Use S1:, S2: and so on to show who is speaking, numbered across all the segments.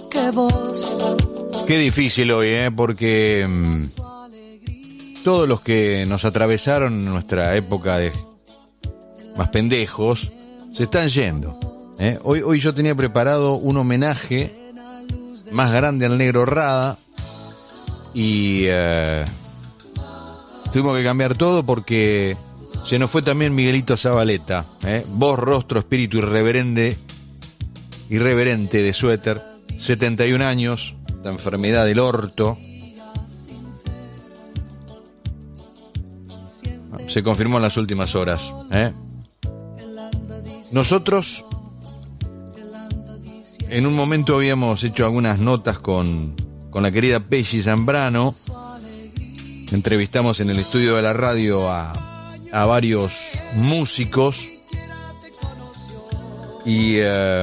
S1: Qué difícil hoy, porque todos los que nos atravesaron en nuestra época de más pendejos se están yendo. Hoy yo tenía preparado un homenaje más grande al Negro Rada y tuvimos que cambiar todo porque se nos fue también Miguelito Zabaleta, voz, rostro, espíritu irreverente de Suéter, 71 años, la enfermedad del orto. Se confirmó en las últimas horas. Nosotros en un momento habíamos hecho algunas notas con la querida Pesci Zambrano. Entrevistamos en el estudio de la radio a varios músicos y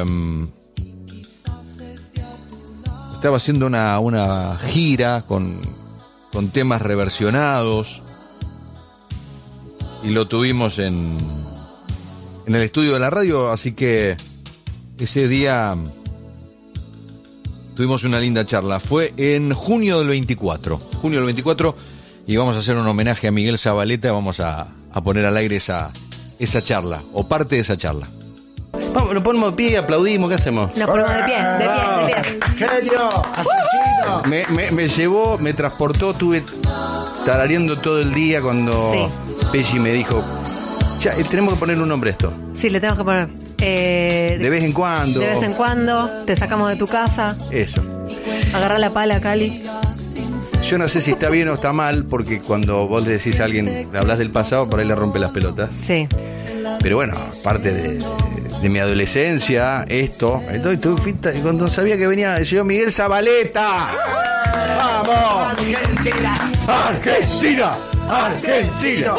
S1: estaba haciendo una gira con temas reversionados y lo tuvimos en el estudio de la radio, así que ese día tuvimos una linda charla. Fue en junio del 24, y vamos a hacer un homenaje a Miguel Zabaleta. Vamos a poner al aire esa charla, o parte de esa charla.
S2: Vamos, nos ponemos de pie y aplaudimos, ¿qué hacemos?
S3: Nos ponemos de pie.
S4: ¡Genio!
S2: ¡Asesino! Me transportó, estuve tarareando todo el día cuando Pesci me dijo, ya, tenemos que poner un nombre a esto.
S3: Sí, le tenemos que poner.
S2: De vez en cuando.
S3: De vez en cuando, te sacamos de tu casa.
S2: Eso.
S3: Agarrá la pala, Cali.
S2: Yo no sé si está bien o está mal, porque cuando vos le decís a alguien, hablas del pasado, por ahí le rompe las pelotas.
S3: Sí.
S2: Pero bueno, parte de mi adolescencia, esto. Entonces, cuando sabía que venía el señor Miguel Zabaleta. ¡Vamos! ¡Argentina! ¡Argentina! ¡Argentina!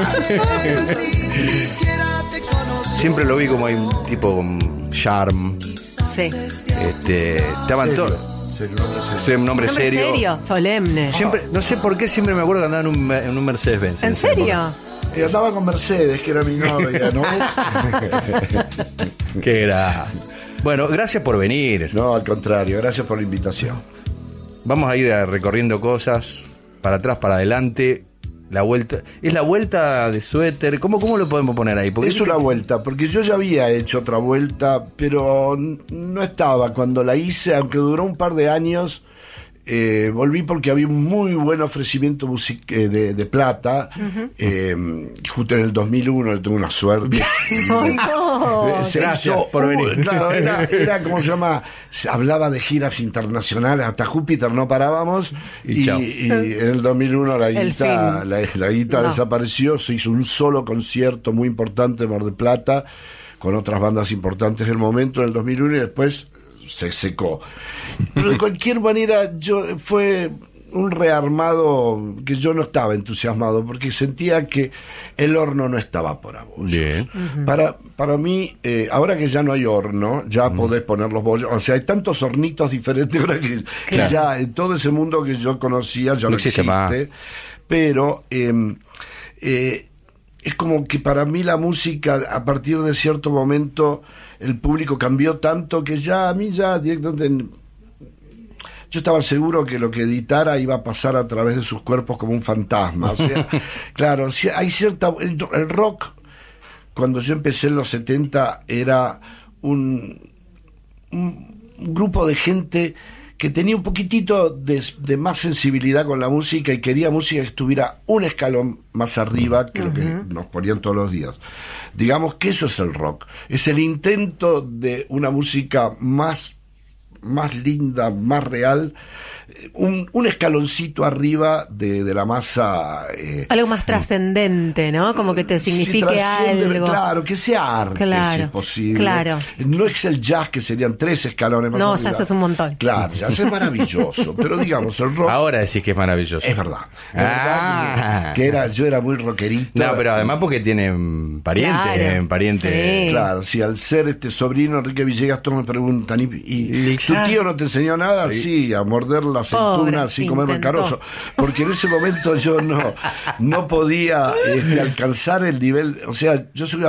S2: Siempre lo vi como hay un tipo con charm.
S3: Sí.
S2: Estaban todos. Un nombre serio.
S3: Solemne.
S2: Siempre, no sé por qué siempre me acuerdo que andaba en un Mercedes-Benz.
S3: ¿En serio?
S4: Y andaba con Mercedes, que era mi novia, ¿no?
S2: ¿Qué era? Bueno, gracias por venir.
S4: No, al contrario, gracias por la invitación.
S2: Vamos a ir recorriendo cosas, para atrás, para adelante. La vuelta, es la vuelta de Suéter. ¿Cómo lo podemos poner ahí? Porque
S4: es una vuelta, porque yo ya había hecho otra vuelta, pero no estaba cuando la hice, aunque duró un par de años. Volví porque había un muy buen ofrecimiento de plata. Justo en el 2001 tuve una suerte.
S2: Gracias por venir.
S4: Claro, era como se llama, se hablaba de giras internacionales, hasta Júpiter no parábamos, y en el 2001 la guita desapareció. Se hizo un solo concierto muy importante en Mar del Plata con otras bandas importantes del momento en el 2001, y después se secó. Pero de cualquier manera fue un rearmado que yo no estaba entusiasmado, porque sentía que el horno no estaba por abollos. Para mí, ahora que ya no hay horno, ya podés poner los bollos. O sea, hay tantos hornitos diferentes ahora que ya en todo ese mundo que yo conocía ya no existe más. Pero es como que para mí la música, a partir de cierto momento, el público cambió tanto que a mí directamente yo estaba seguro que lo que editara iba a pasar a través de sus cuerpos como un fantasma. O sea, claro, hay cierta... El rock, cuando yo empecé en los 70, era un grupo de gente que tenía un poquitito de más sensibilidad con la música y quería música que estuviera un escalón más arriba que lo que nos ponían todos los días. Digamos que eso es el rock. Es el intento de una música más linda, más real, un escaloncito arriba de la masa.
S3: Algo más trascendente, ¿no? Como que te signifique algo.
S4: Claro, que sea arte, si es posible. Claro. No es el jazz, que serían 3 escalones más arriba.
S3: No, jazz es un montón.
S4: Claro, jazz es maravilloso, pero digamos, el rock...
S2: Ahora decís que es maravilloso.
S4: Es verdad. Yo era muy rockerito.
S2: No, pero además porque tienen parientes.
S3: Sí.
S4: Claro, si al ser sobrino Enrique Villegas, todos me preguntan, ¿y tu tío no te enseñó nada? Sí, a morder la aceituna, así comerme el carozo. Porque en ese momento yo no podía alcanzar el nivel. O sea, yo soy